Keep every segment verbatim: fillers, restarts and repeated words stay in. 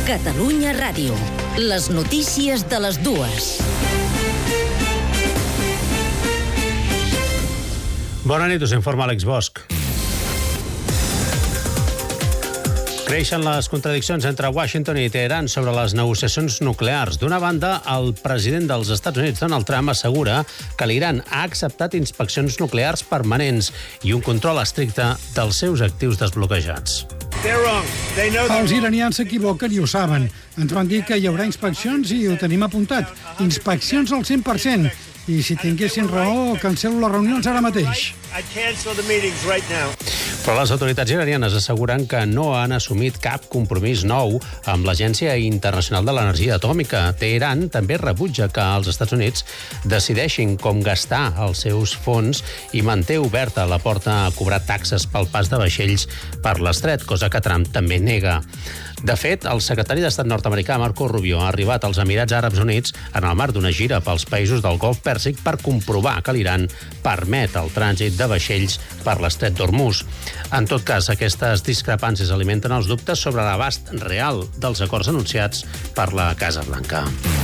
Catalunya Ràdio. Les notícies de les dues. Bona nit, us informa Àlex Bosch. Creixen les contradiccions entre Washington i Teheran sobre les negociacions nuclears. D'una banda, el president dels Estats Units, Donald Trump, assegura que l'Iran ha acceptat inspeccions nuclears permanents i un control estricte dels seus actius desbloquejats. Els iranians s'equivoquen i ho saben. Ens van dir que hi haurà inspeccions i ho tenim apuntat. Inspeccions al cent per cent. I si tinguessin raó, cancel·lo les reunions ara mateix. Però les autoritats iranianes asseguren que no han assumit cap compromís nou amb l'Agència Internacional de l'Energia Atòmica. Teheran també rebutja que els Estats Units decideixin com gastar els seus fons i manté oberta la porta a cobrar taxes pel pas de vaixells per l'estret, cosa que Trump també nega. De fet, el secretari d'Estat nord-americà, Marco Rubio, ha arribat als Emirats Àrabs Units en el marc d'una gira pels països del Golf Pèrsic per comprovar que l'Iran permet el trànsit de vaixells per l'estret d'Hormuz. En tot cas, aquestes discrepàncies alimenten els dubtes sobre l'abast real dels acords anunciats per la Casa Blanca.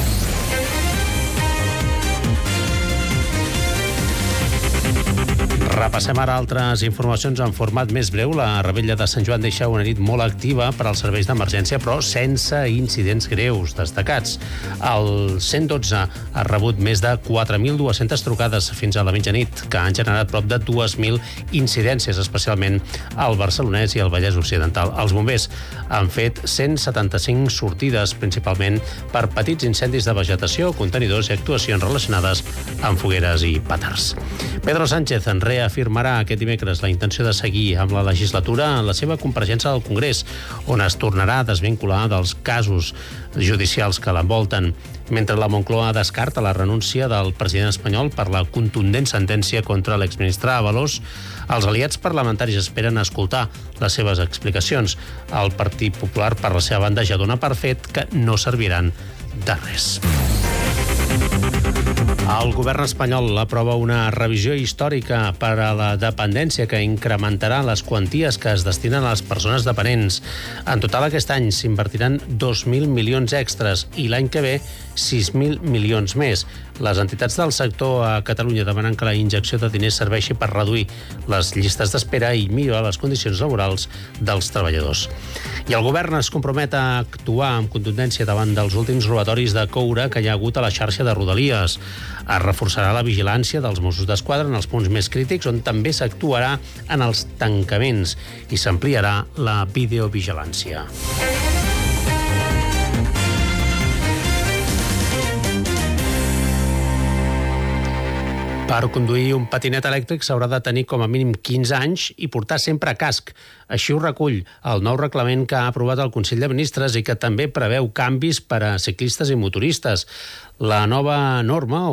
Repassem ara altres informacions en format més breu. La Revetlla de Sant Joan deixa una nit molt activa per als serveis d'emergència, però sense incidents greus destacats. El cent dotze ha rebut més de quatre mil dues-centes trucades fins a la mitjanit, que han generat prop de dues mil incidències, especialment al Barcelonès i al Vallès Occidental. Els bombers han fet cent setanta-cinc sortides, principalment per petits incendis de vegetació, contenidors i actuacions relacionades amb fogueres i pètards. Pedro Sánchez en reafirmarà aquest dimecres la intenció de seguir amb la legislatura en la seva compareixença al Congrés, on es tornarà a desvincular dels casos judicials que l'envolten. Mentre la Moncloa descarta la renúncia del president espanyol per la contundent sentència contra l'exministre Ábalos, els aliats parlamentaris esperen escoltar les seves explicacions. El Partit Popular, per la seva banda, ja dona per fet que no serviran de res. El govern espanyol aprova una revisió històrica per a la dependència que incrementarà les quanties que es destinen a les persones dependents. En total, aquest any s'invertiran dos mil milions extres i l'any que ve sis mil milions més. Les entitats del sector a Catalunya demanen que la injecció de diners serveixi per reduir les llistes d'espera i millorar les condicions laborals dels treballadors. I el govern es compromet a actuar amb contundència davant dels últims robatoris de coure que hi ha hagut a la xarxa de Rodalies. Es reforçarà la vigilància dels Mossos d'Esquadra en els punts més crítics, on també s'actuarà en els tancaments i s'ampliarà la videovigilància. Per conduir un patinet elèctric s'haurà de tenir com a mínim quinze anys i portar sempre casc. Així ho recull el nou reglament que ha aprovat el Consell de Ministres i que també preveu canvis per a ciclistes i motoristes. La nova norma